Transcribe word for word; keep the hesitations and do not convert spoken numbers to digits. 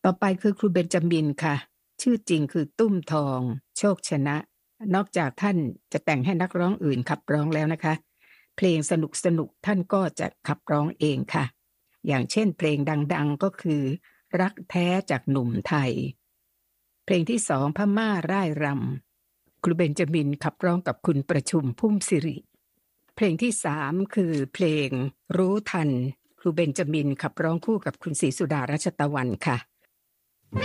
ต่อไปคือครูเบนจามินค่ะชื่อจริงคือตุ้มทองโชคชนะนอกจากท่านจะแต่งให้นักร้องอื่นขับร้องแล้วนะคะเพลงสนุกสนุกท่านก็จะขับร้องเองค่ะอย่างเช่นเพลงดังๆก็คือรักแท้จากหนุ่มไทยเพลงที่สองพม่าร่ายรำครูเบนจามินขับร้องกับคุณประชุมพุ่มสิริเพลงที่สามคือเพลงรู้ทันครูเบนจามินขับร้องคู่กับคุณศรีสุดารัชตะวันค่ะ